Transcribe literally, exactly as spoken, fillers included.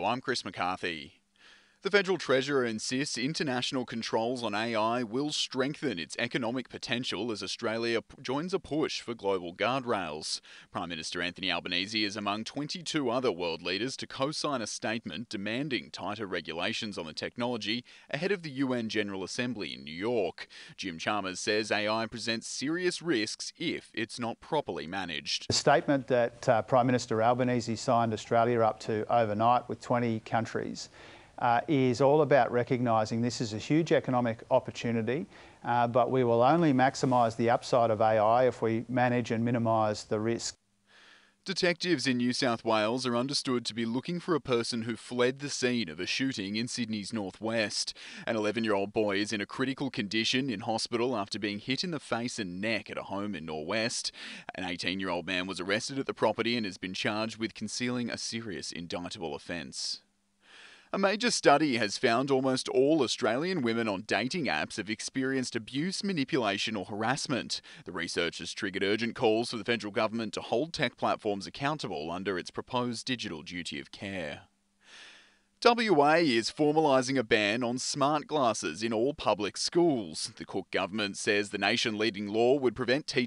I'm Chris McCarthy. The Federal Treasurer insists international controls on A I will strengthen its economic potential as Australia p- joins a push for global guardrails. Prime Minister Anthony Albanese is among twenty-two other world leaders to co-sign a statement demanding tighter regulations on the technology ahead of the U N General Assembly in New York. Jim Chalmers says A I presents serious risks if it's not properly managed. The statement that uh, Prime Minister Albanese signed Australia up to overnight with twenty countries Uh, is all about recognising this is a huge economic opportunity, uh, but we will only maximise the upside of A I if we manage and minimise the risk. Detectives in New South Wales are understood to be looking for a person who fled the scene of a shooting in Sydney's northwest. An eleven-year-old boy is in a critical condition in hospital after being hit in the face and neck at a home in Norwest. An eighteen-year-old man was arrested at the property and has been charged with concealing a serious indictable offence. A major study has found almost all Australian women on dating apps have experienced abuse, manipulation, or harassment. The research has triggered urgent calls for the federal government to hold tech platforms accountable under its proposed digital duty of care. W A is formalising a ban on smart glasses in all public schools. The Cook government says the nation-leading law would prevent teachers